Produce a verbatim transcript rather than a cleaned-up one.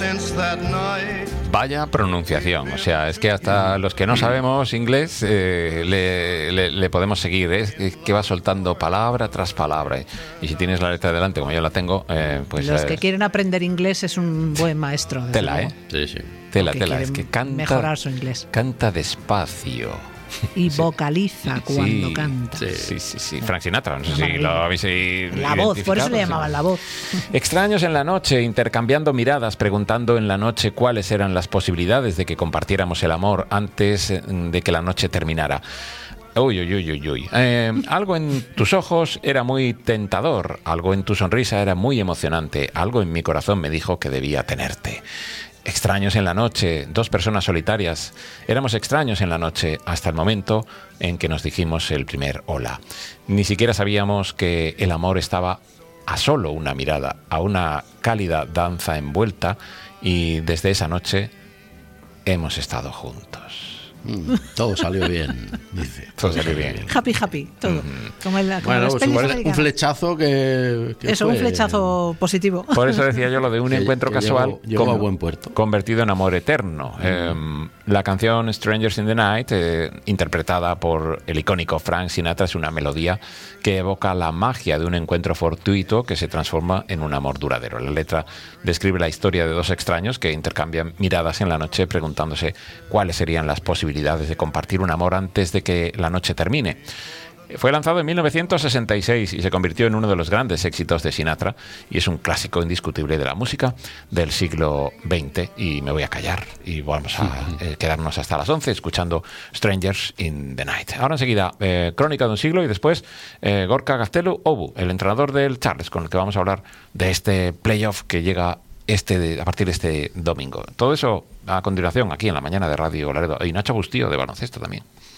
Vaya pronunciación, o sea, es que hasta los que no sabemos inglés eh, le, le, le podemos seguir, ¿eh? Es que va soltando palabra tras palabra, y si tienes la letra delante como yo la tengo, eh, pues... Los eh, que quieren aprender inglés es un buen maestro. Tela, ¿eh? Sí, sí. Tela, Que tela, es quieren que canta... mejorar su inglés. Canta despacio. Y Sí. vocaliza cuando Sí, canta. Sí, sí, sí, sí. Frank Sinatra, no sé si lo habéis La voz, por eso le identificado, llamaban sí. la voz. Extraños en la noche, intercambiando miradas, preguntando en la noche cuáles eran las posibilidades de que compartiéramos el amor antes de que la noche terminara. Uy, uy, uy, uy, uy. Eh, algo en tus ojos era muy tentador, algo en tu sonrisa era muy emocionante, algo en mi corazón me dijo que debía tenerte. Extraños en la noche, dos personas solitarias. Éramos extraños en la noche hasta el momento en que nos dijimos el primer hola. Ni siquiera sabíamos que el amor estaba a solo una mirada, a una cálida danza envuelta, y desde esa noche hemos estado juntos. Mm, todo salió bien, dice. Todo salió bien. Happy, happy, todo. Como en la, como en Bueno, las pues pelis igual es un americanas. flechazo que, que Eso, fue- un flechazo positivo. Por eso decía yo lo de un Que- encuentro que casual llegó- llegó con- a buen puerto. convertido en amor eterno. Eh, la canción Strangers in the Night, eh, interpretada por el icónico Frank Sinatra, es una melodía que evoca la magia de un encuentro fortuito que se transforma en un amor duradero. La letra describe la historia de dos extraños que intercambian miradas en la noche preguntándose cuáles serían las posibilidades de compartir un amor antes de que la noche termine. Fue lanzado en mil novecientos sesenta y seis y se convirtió en uno de los grandes éxitos de Sinatra, y es un clásico indiscutible de la música del siglo veinte. Y me voy a callar y vamos a eh, quedarnos hasta las once escuchando Strangers in the Night. Ahora enseguida, eh, Crónica de un siglo, y después eh, Gorka Gaztelu-Obu, el entrenador del Charles, con el que vamos a hablar de este playoff que llega este de, a partir de este domingo. Todo eso a continuación aquí en la mañana de Radio Laredo. Y Nacho Bustillo de baloncesto también.